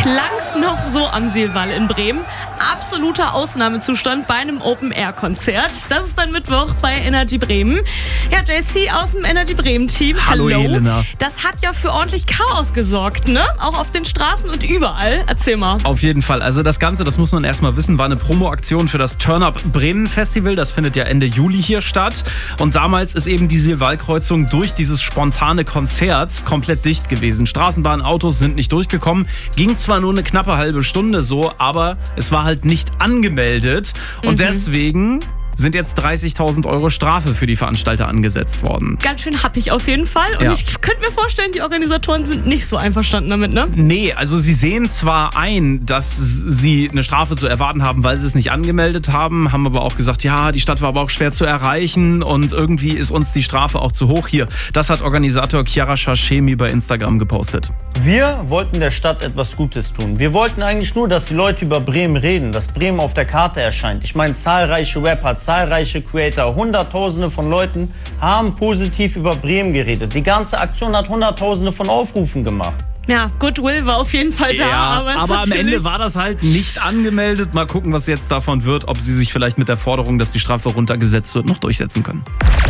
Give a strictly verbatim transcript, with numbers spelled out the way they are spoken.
klang's noch so am Seelwall in Bremen. Absoluter Ausnahmezustand bei einem Open-Air-Konzert. Das ist dann Mittwoch bei Energy Bremen. Ja, J C aus dem Energy Bremen-Team. Hallo, Hallo. Elena. Das hat ja für ordentlich Chaos gesorgt, ne? Auch auf den Straßen und überall. Erzähl mal. Auf jeden Fall. Also das Ganze, das muss man erstmal wissen, war eine Promo-Aktion für das Turn-Up Bremen Festival. Das findet ja Ende Juli hier statt. Und damals ist eben die Seelwall-Kreuzung durch dieses spontane Konzert komplett dicht gewesen. Straßenbahn, Autos sind nicht durchgekommen. Ging zwar nur eine knappe halbe Stunde so, aber es war halt nicht angemeldet. Und Mhm. deswegen sind jetzt dreißigtausend Euro Strafe für die Veranstalter angesetzt worden. Ganz schön happig auf jeden Fall. Und Ja. ich könnte mir vorstellen, die Organisatoren sind nicht so einverstanden damit, ne? Nee, also sie sehen zwar ein, dass sie eine Strafe zu erwarten haben, weil sie es nicht angemeldet haben, haben aber auch gesagt, ja, die Stadt war aber auch schwer zu erreichen und irgendwie ist uns die Strafe auch zu hoch hier. Das hat Organisator Chiara Shashemi bei Instagram gepostet. Wir wollten der Stadt etwas Gutes tun. Wir wollten eigentlich nur, dass die Leute über Bremen reden, dass Bremen auf der Karte erscheint. Ich meine, zahlreiche Rapper, zahlreiche Creator, Hunderttausende von Leuten haben positiv über Bremen geredet. Die ganze Aktion hat Hunderttausende von Aufrufen gemacht. Ja, Goodwill war auf jeden Fall da. Ja, aber es aber am natürlich- Ende war das halt nicht angemeldet. Mal gucken, was jetzt davon wird, ob sie sich vielleicht mit der Forderung, dass die Strafe runtergesetzt wird, noch durchsetzen können.